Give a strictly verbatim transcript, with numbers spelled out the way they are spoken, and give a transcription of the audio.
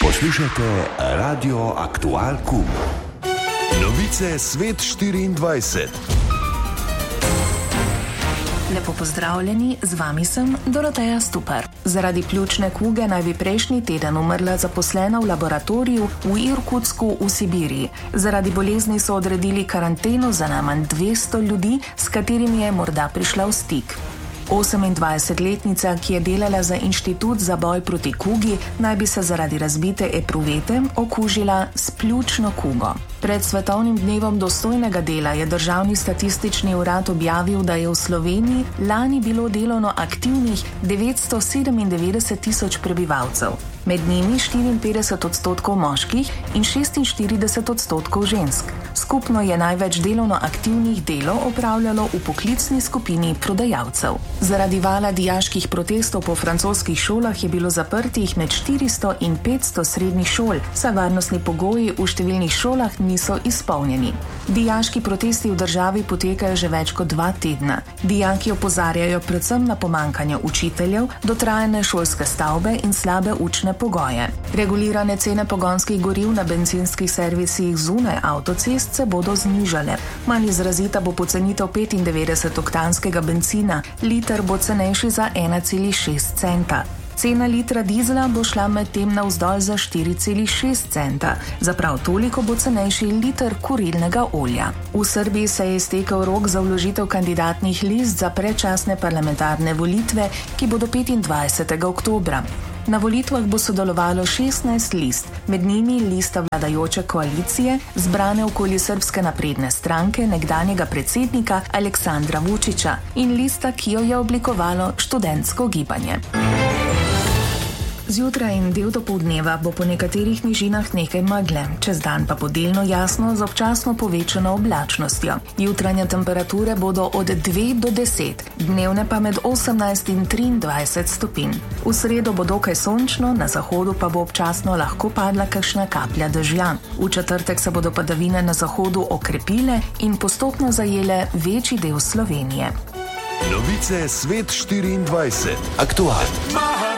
Poslušajte Radio Aktual Q. Novice Svet štiriindvajset. Lepo pozdravljeni, z vami sem Doroteja Stupar. Zaradi pljučne kuge naj bi prejšnji teden umrla zaposlena v laboratoriju v Irkutsku v Sibiriji. Zaradi bolezni so odredili karanteno za najmanj dvesto ljudi, s katerimi je morda prišla v stik. osemindvajsetletnica, ki je delala za Inštitut za boj proti kugi, naj bi se zaradi razbite epruvete okužila s pljučno kugo. Pred svetovnim dnevom dostojnega dela je Državni statistični urad objavil, da je v Sloveniji lani bilo delovno aktivnih devetsto sedemindevetdeset tisoč prebivalcev. Med njimi štiriinpetdeset odstotkov moških in šestinštirideset odstotkov žensk. Skupno je največ delovno aktivnih delo opravljalo v poklicni skupini prodajalcev. Zaradi vala dijaških protestov po francoskih šolah je bilo zaprtih med štiristo in petsto srednjih šol, saj varnostni pogoji v številnih šolah niso izpolnjeni. Dijaški protesti v državi potekajo že več kot dva tedna. Dijaki opozarjajo predvsem na pomanjkanje učiteljev, dotrajane šolske stavbe in slabe učne pogoje. Regulirane cene pogonskih goriv na bencinskih servisih zunaj avtocest se bodo znižale. Manj izrazita bo pocenitev petindevetdesetoktanskega bencina, liter bo cenejši za ena cela šest centa. Cena litra dizla bo šla medtem navzdol za štiri cela šest centa, za prav toliko bo cenejši liter kurilnega olja. V Srbiji se je iztekel rok za vložitev kandidatnih list za predčasne parlamentarne volitve, ki bodo petindvajsetega oktobra. Na volitvah bo sodelovalo šestnajst list, med njimi lista vladajoče koalicije, zbrane okoli Srbske napredne stranke nekdanjega predsednika Aleksandra Vučića, in lista, ki jo je oblikovalo študentsko gibanje. Zjutraj in del dopoldneva bo po nekaterih nižinah nekaj megle, čez dan pa bo delno jasno z občasno povečano oblačnostjo. Jutranje temperature bodo od dve do deset, dnevne pa med osemnajst in triindvajset stopinj. V sredo bo dokaj sončno, na zahodu pa bo občasno lahko padla kakšna kaplja dežja. V četrtek se bodo padavine na zahodu okrepile in postopno zajele večji del Slovenije. Novice Svet štiriindvajset. Aktual.